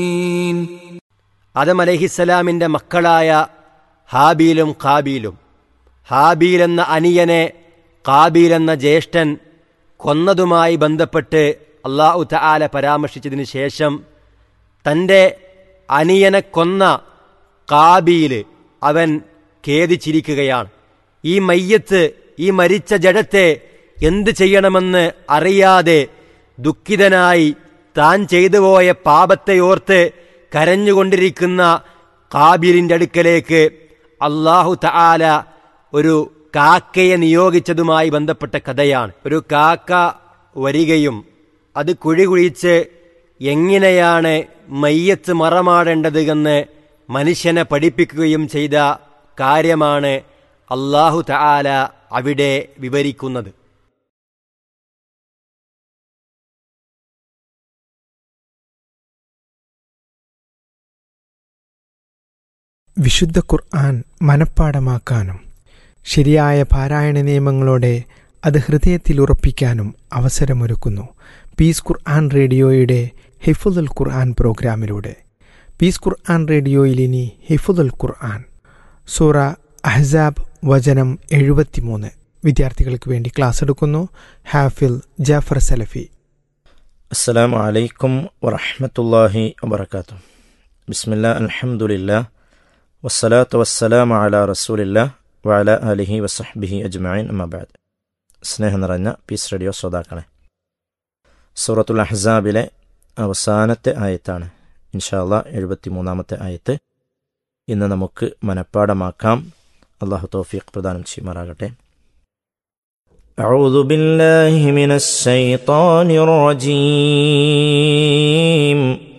ആദം അലൈഹിസ്സലാമിൻ്റെ മക്കളായ ഹാബീലും ഖാബീലും, ഹാബീൽ എന്ന അനിയനെ ഖാബീൽ എന്ന ജ്യേഷ്ഠൻ കൊന്നതുമായി ബന്ധപ്പെട്ട് അല്ലാഹു തആല പരാമർശിച്ചതിന് ശേഷം തൻ്റെ അനിയനെ കൊന്ന ഖാബീൽ അവൻ ഖേദിച്ചിരിക്കുകയാണ്. ഈ മയ്യത്ത്, ഈ മരിച്ച ജഡത്തെ എന്ത് ചെയ്യണമെന്ന് അറിയാതെ ദുഃഖിതനായി താൻ ചെയ്തുപോയ പാപത്തെയോർത്ത് കരഞ്ഞുകൊണ്ടിരിക്കുന്ന ഖാബീലിൻ്റെ അടുക്കലേക്ക് അല്ലാഹു തആല ഒരു കാക്കയെ നിയോഗിച്ചതുമായി ബന്ധപ്പെട്ട കഥയാണ്. ഒരു കാക്ക വരികയും അത് കുഴി കുഴിച്ച് എങ്ങനെയാണ് മയ്യത്ത് മറമാടേണ്ടത് എന്ന് മനുഷ്യനെ പഠിപ്പിക്കുകയും ചെയ്ത കാര്യമാണ് അല്ലാഹു തആല അവിടെ വിവരിക്കുന്നത്. വിശുദ്ധ ഖുർആൻ മനഃപ്പാഠമാക്കാനും ശരിയായ പാരായണ നിയമങ്ങളോടെ അത് ഹൃദയത്തിൽ ഉറപ്പിക്കാനും അവസരമൊരുക്കുന്നു പീസ് ഖുർആൻ റേഡിയോയുടെ ഹിഫ്ളുൽ ഖുർആൻ പ്രോഗ്രാമിലൂടെ. പീസ് ഖുർആൻ റേഡിയോയിൽ ഇനി ഹിഫ്ളുൽ ഖുർആൻ സൂറ അഹ്സാബ് വചനം 73 വിദ്യാർത്ഥികൾക്ക് വേണ്ടി ക്ലാസ് എടുക്കുന്നു ഹാഫിൽ ജാഫർ സലഫി. അസ്സലാമു അലൈക്കും വറഹ്മത്തുള്ളാഹി വബറകാതുഹു. ബിസ്മില്ലാ അൽഹംദുലില്ലാ വസ്സലാത്തു വസ്സലാമു അലാ റസൂലില്ലാ വഅലാ ആലിഹി വസഹ്ബിഹി അജ്മഈൻ. അമ്മാ ബഅദ്. സ്നേഹം നിറഞ്ഞ പീസ് റേഡിയോ ശ്രോതാക്കളെ, സൂറത്തുൽ അഹ്സാബിലെ അവസാനത്തെ ആയത്താണ് ഇൻഷാ അല്ലാഹ് 73ാമത്തെ ആയത്ത്. ഇന്ന് നമുക്ക് മനഃപ്പാഠമാക്കാം. അല്ലാഹു തൗഫീഖ് പ്രദാനം ചെയ്യുമാറാകട്ടെ. അഊദു ബില്ലാഹി മിനശ് ശൈത്വാനിർ റജീം.